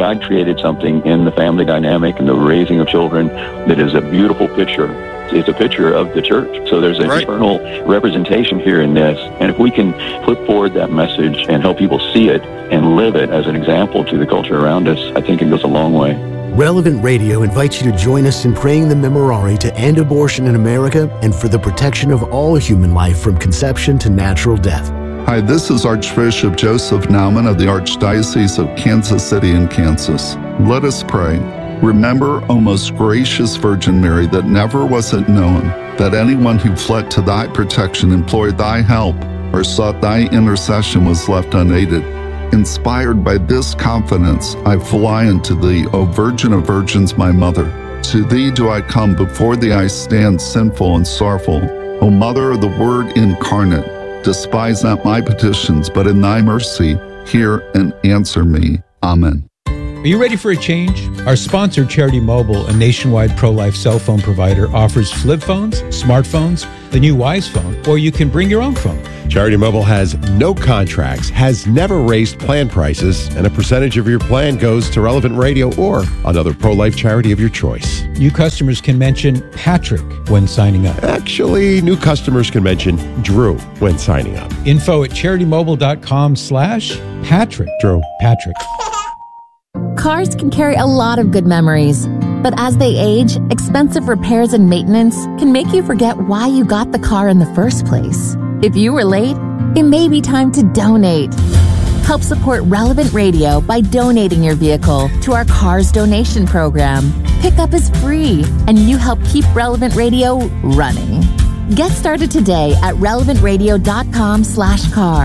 God created something in the family dynamic and the raising of children that is a beautiful picture. It's a picture of the church. So there's an eternal representation here in this. And if we can put forward that message and help people see it and live it as an example to the culture around us, I think it goes a long way. Relevant Radio invites you to join us in praying the Memorare to end abortion in America and for the protection of all human life from conception to natural death. Hi, this is Archbishop Joseph Naumann of the Archdiocese of Kansas City in Kansas. Let us pray. Remember, O most gracious Virgin Mary, that never was it known that anyone who fled to thy protection, implored thy help, or sought thy intercession was left unaided. Inspired by this confidence, I fly unto thee, O Virgin of Virgins, my Mother. To thee do I come, before thee I stand sinful and sorrowful. O Mother of the Word incarnate, despise not my petitions, but in thy mercy hear and answer me. Amen. Are you ready for a change? Our sponsor, Charity Mobile, a nationwide pro-life cell phone provider, offers flip phones, smartphones, the new Wise phone, or you can bring your own phone. Charity Mobile has no contracts, has never raised plan prices, and a percentage of your plan goes to Relevant Radio or another pro-life charity of your choice. New customers can mention Patrick when signing up. Actually, new customers can mention Drew when signing up. Info at CharityMobile.com/Patrick. Drew. Patrick. Cars can carry a lot of good memories, but as they age, expensive repairs and maintenance can make you forget why you got the car in the first place. If you were late, it may be time to donate. Help support Relevant Radio by donating your vehicle to our Cars Donation Program. Pickup is free, and you help keep Relevant Radio running. Get started today at relevantradio.com/car.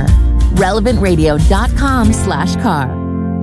relevantradio.com/car.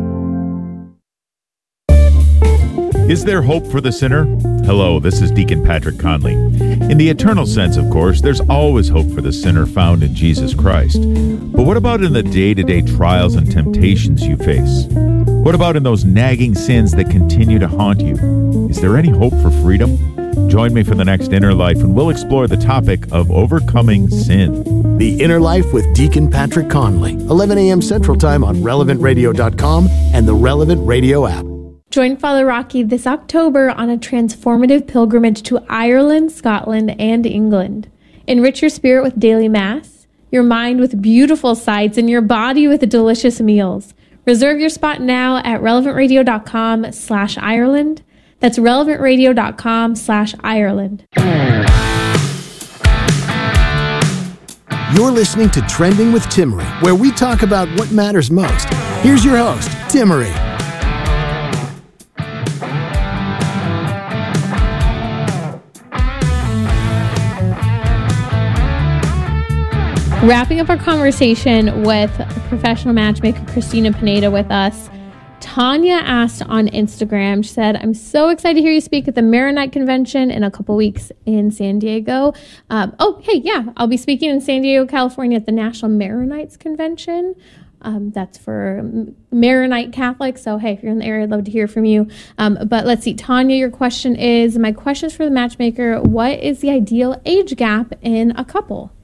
Is there hope for the sinner? Hello, this is Deacon Patrick Conley. In the eternal sense, of course, there's always hope for the sinner found in Jesus Christ. But what about in the day-to-day trials and temptations you face? What about in those nagging sins that continue to haunt you? Is there any hope for freedom? Join me for the next Inner Life, and we'll explore the topic of overcoming sin. The Inner Life with Deacon Patrick Conley, 11 a.m. Central Time on relevantradio.com and the Relevant Radio app. Join Father Rocky this October on a transformative pilgrimage to Ireland, Scotland, and England. Enrich your spirit with daily Mass, your mind with beautiful sights, and your body with delicious meals. Reserve your spot now at relevantradio.com/Ireland. That's relevantradio.com/Ireland. You're listening to Trending with Timmery, where we talk about what matters most. Here's your host, Timmery. Wrapping up our conversation with professional matchmaker Christina Pineda with us, Tanya asked on Instagram, she said, I'm so excited to hear you speak at the Maronite Convention in a couple weeks in San Diego. I'll be speaking in San Diego, California at the National Maronites Convention. That's for Maronite Catholics. So, hey, if you're in the area, I'd love to hear from you. But let's see, Tanya, your question is, my question is for the matchmaker, what is the ideal age gap in a couple?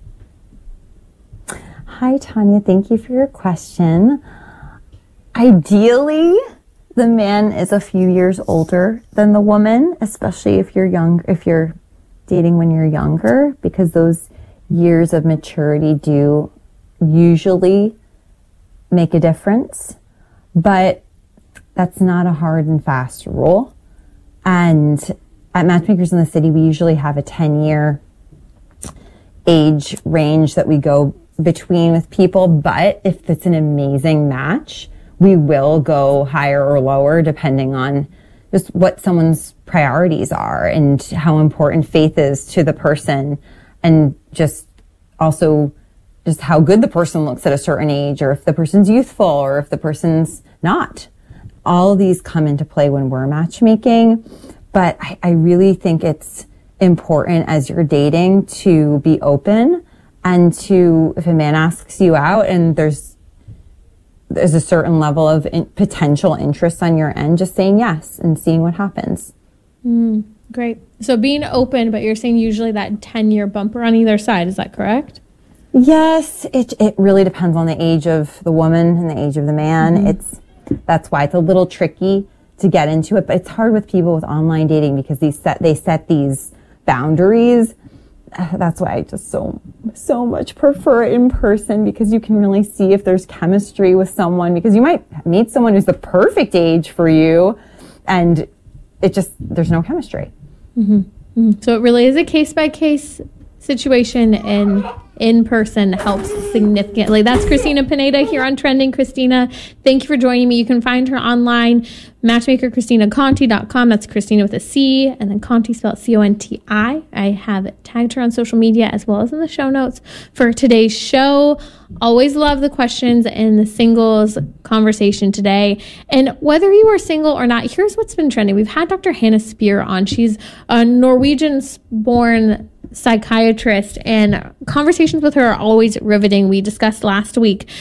Hi, Tanya. Thank you for your question. Ideally, the man is a few years older than the woman, especially if you're dating when you're younger, because those years of maturity do usually make a difference. But that's not a hard and fast rule. And at Matchmakers in the City, we usually have a 10-year age range that we go between with people, but if it's an amazing match, we will go higher or lower depending on just what someone's priorities are and how important faith is to the person, and just also just how good the person looks at a certain age, or if the person's youthful or if the person's not. All of these come into play when we're matchmaking, but I really think it's important as you're dating to be open. And if a man asks you out and there's a certain level of potential interest on your end, just saying yes and seeing what happens. Great. So being open, but you're saying usually that 10-year bumper on either side. Is that correct? Yes. It really depends on the age of the woman and the age of the man. That's why it's a little tricky to get into it, but it's hard with people with online dating because they set these boundaries. That's why I just so much prefer it in person, because you can really see if there's chemistry with someone, because you might meet someone who's the perfect age for you and there's no chemistry. Mm-hmm. Mm-hmm. So it really is a case-by-case situation, and in person helps significantly. That's Christina Pineda here on Trending. Christina, thank you for joining me. You can find her online, matchmakerChristinaConti.com. That's Christina with a C, and then Conti spelled C-O-N-T-I. I have tagged her on social media as well as in the show notes for today's show. Always love the questions in the singles conversation today. And whether you are single or not, here's what's been trending. We've had Dr. Hannah Spear on. She's a Norwegian-born psychiatrist, and conversations with her are always riveting. We discussed last week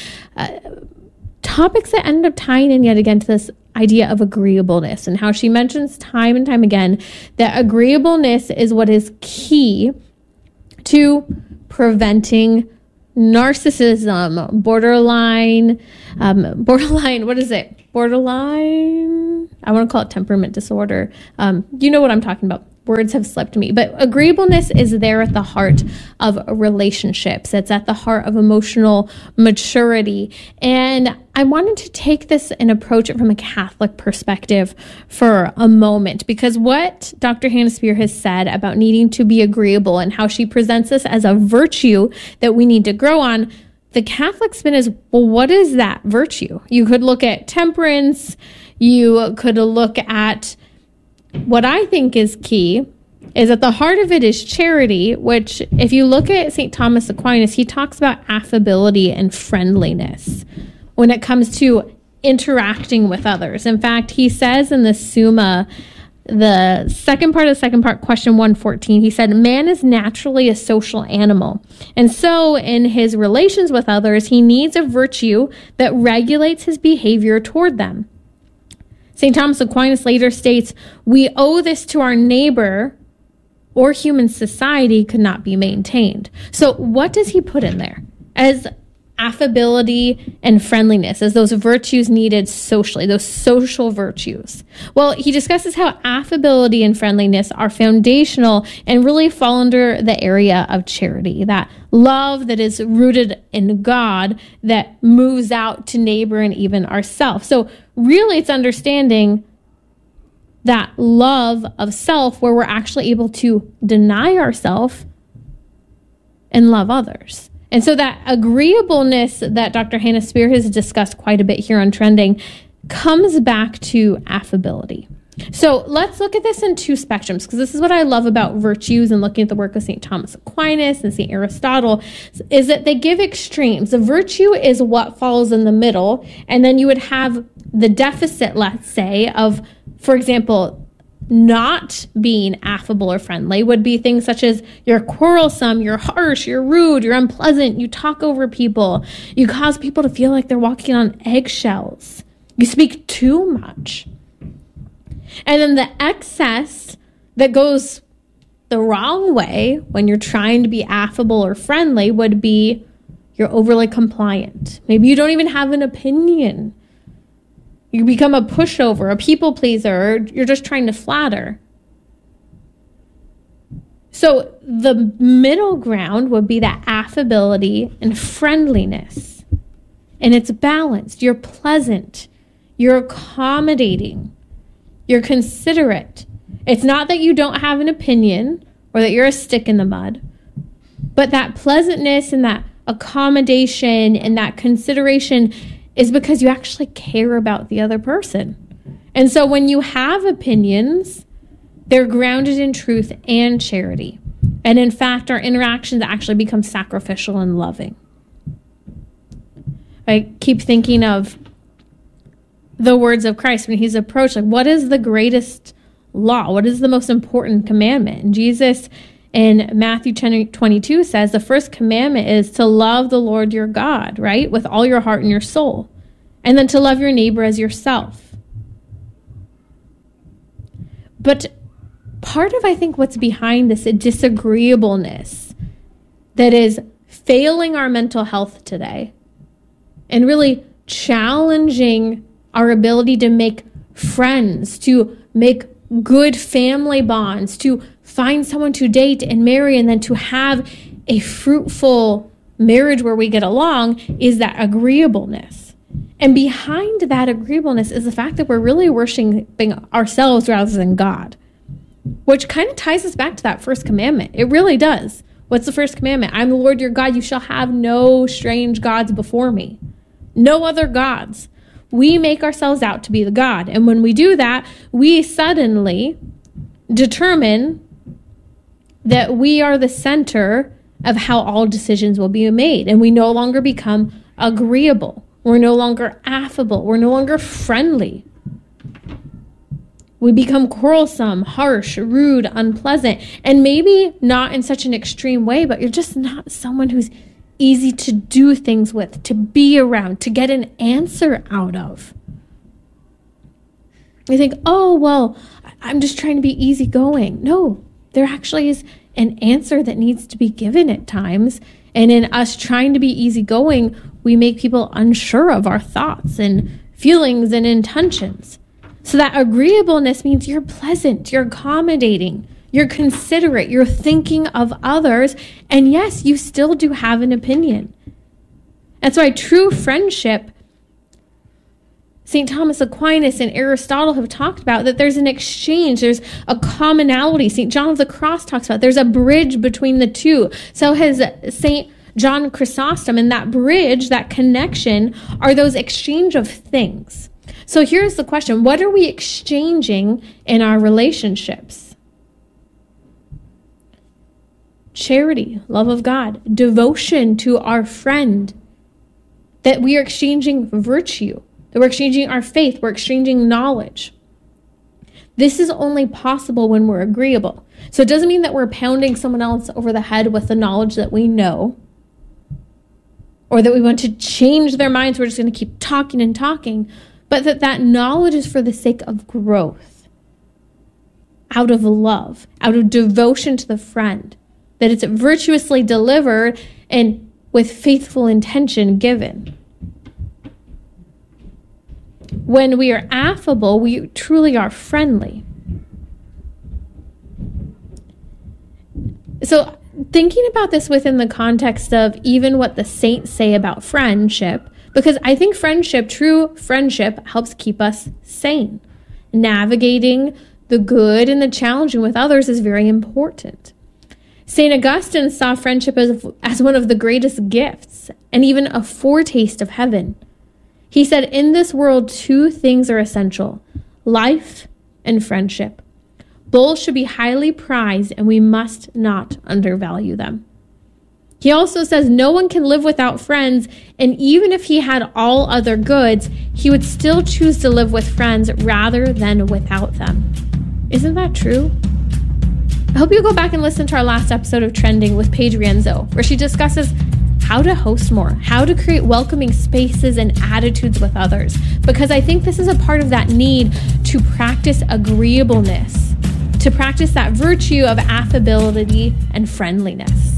topics that end up tying in yet again to this idea of agreeableness, and how she mentions time and time again that agreeableness is what is key to preventing narcissism, borderline, what is it? Borderline, I want to call it temperament disorder. You know what I'm talking about. Words have slipped me, but agreeableness is there at the heart of relationships. It's at the heart of emotional maturity. And I wanted to take this and approach it from a Catholic perspective for a moment, because what Dr. Hannah Spear has said about needing to be agreeable and how she presents this as a virtue that we need to grow on, the Catholic spin is, well, what is that virtue? You could look at temperance. You could look at what I think is key is at the heart of it is charity, which if you look at St. Thomas Aquinas, he talks about affability and friendliness when it comes to interacting with others. In fact, he says in the Summa, the second part, question 114, he said, man is naturally a social animal. And so in his relations with others, he needs a virtue that regulates his behavior toward them. St. Thomas Aquinas later states, we owe this to our neighbor, or human society could not be maintained. So what does he put in there as affability and friendliness, as those virtues needed socially, those social virtues? Well, he discusses how affability and friendliness are foundational and really fall under the area of charity, that love that is rooted in God that moves out to neighbor and even ourselves. So really it's understanding that love of self where we're actually able to deny ourselves and love others. And so that agreeableness that Dr. Hannah Spear has discussed quite a bit here on Trending comes back to affability. So let's look at this in two spectrums, because this is what I love about virtues and looking at the work of St. Thomas Aquinas and St. Aristotle, is that they give extremes. The virtue is what falls in the middle, and then you would have the deficit, let's say, of, for example, not being affable or friendly would be things such as you're quarrelsome, you're harsh, you're rude, you're unpleasant, you talk over people, you cause people to feel like they're walking on eggshells, you speak too much. And then the excess that goes the wrong way when you're trying to be affable or friendly would be you're overly compliant. Maybe you don't even have an opinion. You become a pushover, a people pleaser, or you're just trying to flatter. So the middle ground would be that affability and friendliness. And it's balanced. You're pleasant. You're accommodating. You're considerate. It's not that you don't have an opinion or that you're a stick in the mud, but that pleasantness and that accommodation and that consideration is because you actually care about the other person. And so when you have opinions, they're grounded in truth and charity. And in fact, our interactions actually become sacrificial and loving. I keep thinking of the words of Christ when he's approached, like, what is the greatest law? What is the most important commandment? And Jesus in Matthew 10:22 says the first commandment is to love the Lord your God, right? With all your heart and your soul. And then to love your neighbor as yourself. But part of, I think, what's behind this disagreeableness that is failing our mental health today and really challenging our ability to make friends, to make good family bonds, to find someone to date and marry, and then to have a fruitful marriage where we get along, is that agreeableness. And behind that agreeableness is the fact that we're really worshiping ourselves rather than God, which kind of ties us back to that first commandment. It really does. What's the first commandment? I'm the Lord your God. You shall have no strange gods before me. No other gods. We make ourselves out to be the God. And when we do that, we suddenly determine that we are the center of how all decisions will be made. And we no longer become agreeable. We're no longer affable. We're no longer friendly. We become quarrelsome, harsh, rude, unpleasant, and maybe not in such an extreme way, but you're just not someone who's easy to do things with, to be around, to get an answer out of. You think, oh, well, I'm just trying to be easygoing. No, there actually is an answer that needs to be given at times. And in us trying to be easygoing, we make people unsure of our thoughts and feelings and intentions. So that agreeableness means you're pleasant, you're accommodating, you're considerate, you're thinking of others, and yes, you still do have an opinion. That's why true friendship, St. Thomas Aquinas and Aristotle have talked about that there's an exchange, there's a commonality. St. John of the Cross talks about there's a bridge between the two. So has St. John Chrysostom, and that bridge, that connection, are those exchange of things. So here's the question. What are we exchanging in our relationships? Charity, love of God, devotion to our friend, that we are exchanging virtue, that we're exchanging our faith, we're exchanging knowledge. This is only possible when we're agreeable. So it doesn't mean that we're pounding someone else over the head with the knowledge that we know, or that we want to change their minds, we're just going to keep talking and talking, but that knowledge is for the sake of growth, out of love, out of devotion to the friend, that it's virtuously delivered and with faithful intention given. When we are affable, we truly are friendly. So thinking about this within the context of even what the saints say about friendship, because I think true friendship, helps keep us sane. Navigating the good and the challenging with others is very important. St. Augustine saw friendship as one of the greatest gifts and even a foretaste of heaven. He said, in this world, two things are essential, life and friendship. Both should be highly prized, and we must not undervalue them. He also says no one can live without friends, and even if he had all other goods, he would still choose to live with friends rather than without them. Isn't that true? I hope you go back and listen to our last episode of Trending with Paige Rienzo, where she discusses how to host more, how to create welcoming spaces and attitudes with others, because I think this is a part of that need to practice agreeableness, to practice that virtue of affability and friendliness.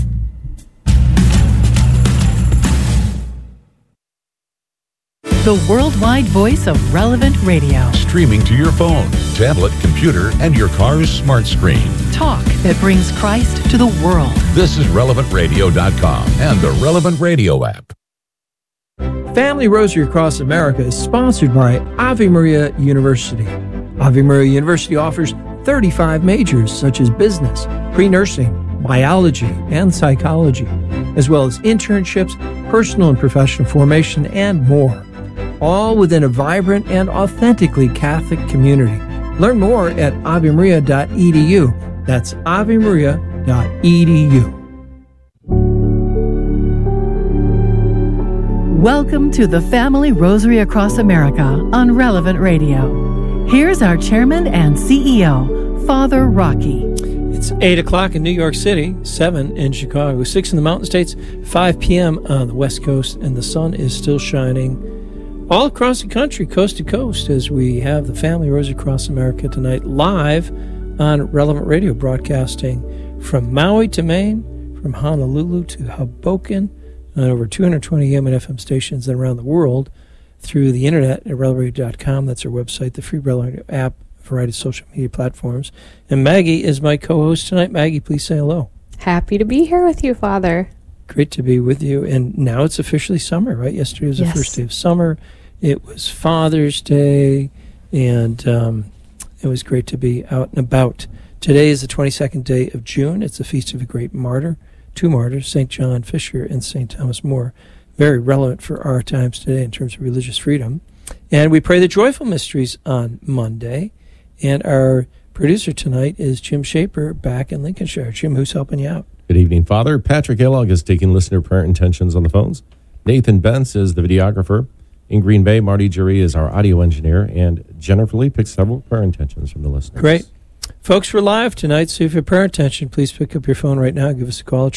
The worldwide voice of Relevant Radio. Streaming to your phone, tablet, computer, and your car's smart screen. Talk that brings Christ to the world. This is RelevantRadio.com and the Relevant Radio app. Family Rosary Across America is sponsored by Ave Maria University. Ave Maria University offers 35 majors such as business, pre-nursing, biology, and psychology, as well as internships, personal and professional formation, and more. All within a vibrant and authentically Catholic community. Learn more at avemaria.edu. That's avemaria.edu. Welcome to the Family Rosary Across America on Relevant Radio. Here's our chairman and CEO, Father Rocky. It's 8 o'clock in New York City, 7 in Chicago, 6 in the Mountain States, 5 p.m. on the West Coast, and the sun is still shining all across the country, coast to coast, as we have the Family Rosary Across America tonight live on Relevant Radio, broadcasting from Maui to Maine, from Honolulu to Hoboken, on over 220 AM and FM stations and around the world through the internet at relevant.com. That's our website, the free Relevant app, a variety of social media platforms. And Maggie is my co-host tonight. Maggie, please say hello. Happy to be here with you, Father. Great to be with you. And now it's officially summer, right? Yesterday was the first day of summer. It was Father's Day, and it was great to be out and about. Today is the 22nd day of June. It's the feast of a great martyr, two martyrs, St. John Fisher and St. Thomas More. Very relevant for our times today in terms of religious freedom. And we pray the joyful mysteries on Monday. And our producer tonight is Jim Shaper back in Lincolnshire. Jim, who's helping you out? Good evening, Father. Patrick Kellogg is taking listener prayer intentions on the phones. Nathan Bentz is the videographer. In Green Bay, Marty Jury is our audio engineer. And Jennifer Lee picked several prayer intentions from the listeners. Great. Folks, we're live tonight, so if you have prayer intention, please pick up your phone right now. Give us a call at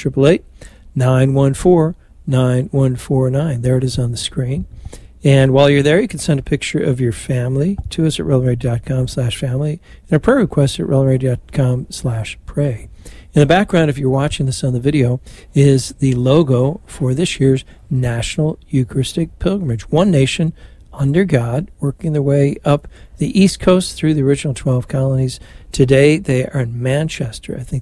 888-914-9149. There it is on the screen. And while you're there, you can send a picture of your family to us at relevant.com/family and a prayer request at relevant.com/pray. In the background, if you're watching this on the video, is the logo for this year's National Eucharistic Pilgrimage. One nation under God, working their way up the East Coast through the original 12 colonies. Today, they are in Manchester. I think